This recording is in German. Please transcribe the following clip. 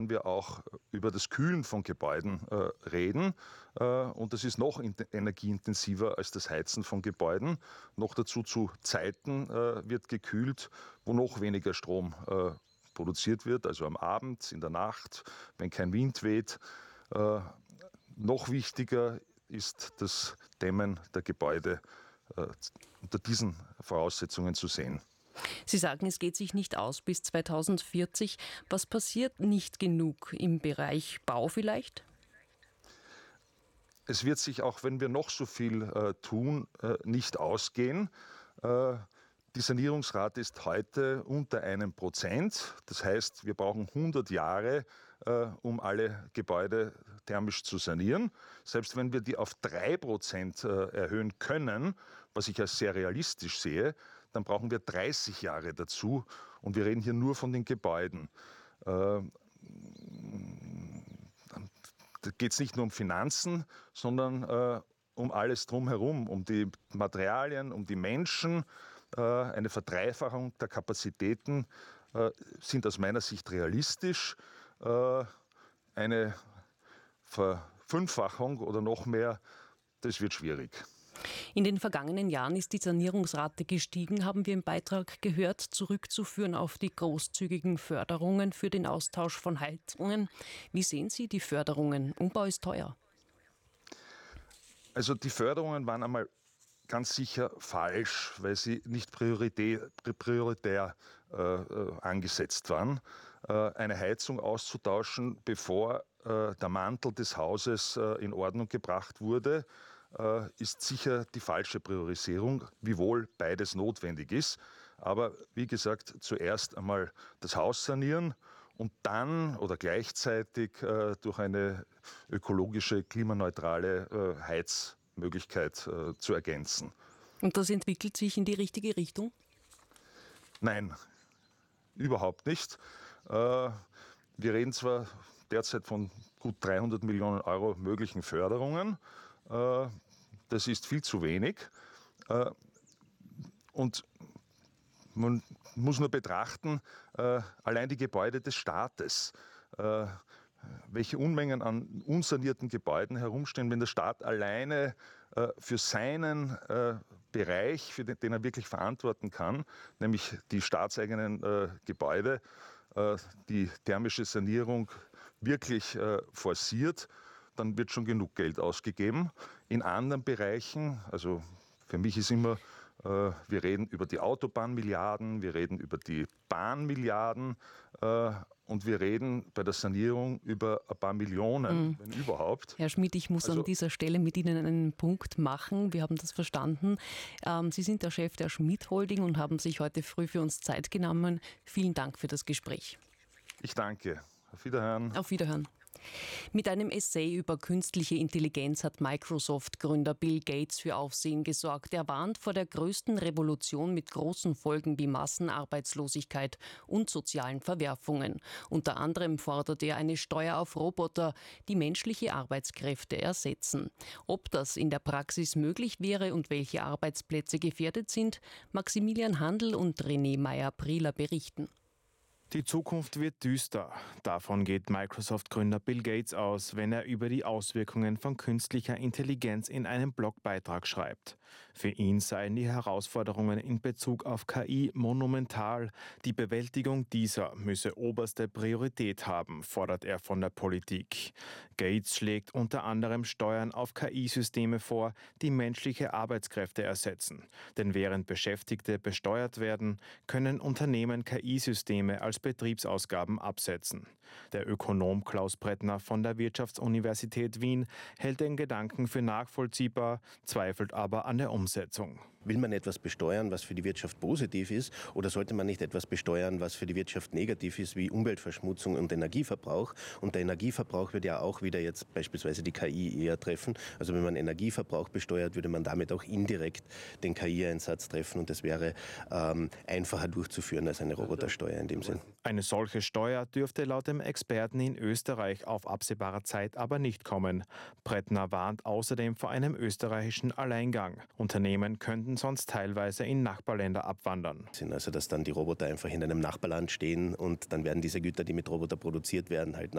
wir auch über das Kühlen von Gebäuden reden. Und das ist noch energieintensiver als das Heizen von Gebäuden. Noch dazu zu Zeiten wird gekühlt, wo noch weniger Strom produziert wird, also am Abend, in der Nacht, wenn kein Wind weht. Noch wichtiger ist das Dämmen der Gebäude unter diesen Voraussetzungen zu sehen. Sie sagen, es geht sich nicht aus bis 2040. Was passiert nicht genug im Bereich Bau vielleicht? Es wird sich, auch wenn wir noch so viel tun, nicht ausgehen. Die Sanierungsrate ist heute unter 1%. Das heißt, wir brauchen 100 Jahre, um alle Gebäude thermisch zu sanieren. Selbst wenn wir die auf 3% erhöhen können, was ich als sehr realistisch sehe, dann brauchen wir 30 Jahre dazu. Und wir reden hier nur von den Gebäuden. Da geht es nicht nur um Finanzen, sondern um alles drumherum, um die Materialien, um die Menschen. Eine Verdreifachung der Kapazitäten sind aus meiner Sicht realistisch. Eine Verfünffachung oder noch mehr, das wird schwierig. In den vergangenen Jahren ist die Sanierungsrate gestiegen, haben wir im Beitrag gehört, zurückzuführen auf die großzügigen Förderungen für den Austausch von Heizungen. Wie sehen Sie die Förderungen? Umbau ist teuer. Also die Förderungen waren einmal ganz sicher falsch, weil sie nicht prioritär angesetzt waren. Eine Heizung auszutauschen, bevor der Mantel des Hauses in Ordnung gebracht wurde, ist sicher die falsche Priorisierung, wiewohl beides notwendig ist. Aber wie gesagt, zuerst einmal das Haus sanieren und dann oder gleichzeitig durch eine ökologische, klimaneutrale Heizmöglichkeit zu ergänzen. Und das entwickelt sich in die richtige Richtung? Nein, überhaupt nicht. Wir reden zwar derzeit von gut 300 Millionen Euro möglichen Förderungen. Das ist viel zu wenig. Und man muss nur betrachten, allein die Gebäude des Staates, welche Unmengen an unsanierten Gebäuden herumstehen, wenn der Staat alleine für seinen Bereich, für den er wirklich verantworten kann, nämlich die staatseigenen Gebäude, die thermische Sanierung wirklich forciert, dann wird schon genug Geld ausgegeben. In anderen Bereichen, also für mich ist immer, wir reden über die Autobahnmilliarden, wir reden über die Bahnmilliarden und wir reden bei der Sanierung über ein paar Millionen, wenn überhaupt. Herr Schmidt, ich muss an dieser Stelle mit Ihnen einen Punkt machen. Wir haben das verstanden. Sie sind der Chef der Schmidt Holding und haben sich heute früh für uns Zeit genommen. Vielen Dank für das Gespräch. Ich danke. Auf Wiederhören. Auf Wiederhören. Mit einem Essay über künstliche Intelligenz hat Microsoft-Gründer Bill Gates für Aufsehen gesorgt. Er warnt vor der größten Revolution mit großen Folgen wie Massenarbeitslosigkeit und sozialen Verwerfungen. Unter anderem fordert er eine Steuer auf Roboter, die menschliche Arbeitskräfte ersetzen. Ob das in der Praxis möglich wäre und welche Arbeitsplätze gefährdet sind, Maximilian Handl und René Meyer-Prieler berichten. Die Zukunft wird düster. Davon geht Microsoft-Gründer Bill Gates aus, wenn er über die Auswirkungen von künstlicher Intelligenz in einem Blogbeitrag schreibt. Für ihn seien die Herausforderungen in Bezug auf KI monumental. Die Bewältigung dieser müsse oberste Priorität haben, fordert er von der Politik. Gates schlägt unter anderem Steuern auf KI-Systeme vor, die menschliche Arbeitskräfte ersetzen. Denn während Beschäftigte besteuert werden, können Unternehmen KI-Systeme als Betriebsausgaben absetzen. Der Ökonom Klaus Brettner von der Wirtschaftsuniversität Wien hält den Gedanken für nachvollziehbar, zweifelt aber an der Umsetzung. Will man etwas besteuern, was für die Wirtschaft positiv ist, oder sollte man nicht etwas besteuern, was für die Wirtschaft negativ ist, wie Umweltverschmutzung und Energieverbrauch? Und der Energieverbrauch wird ja auch wieder jetzt beispielsweise die KI eher treffen. Also wenn man Energieverbrauch besteuert, würde man damit auch indirekt den KI-Einsatz treffen und das wäre einfacher durchzuführen als eine Robotersteuer in dem Sinn. Eine solche Steuer dürfte laut dem Experten in Österreich auf absehbare Zeit aber nicht kommen. Brettner warnt außerdem vor einem österreichischen Alleingang. Unternehmen könnten sonst teilweise in Nachbarländer abwandern. Also dass dann die Roboter einfach in einem Nachbarland stehen und dann werden diese Güter, die mit Roboter produziert werden, halt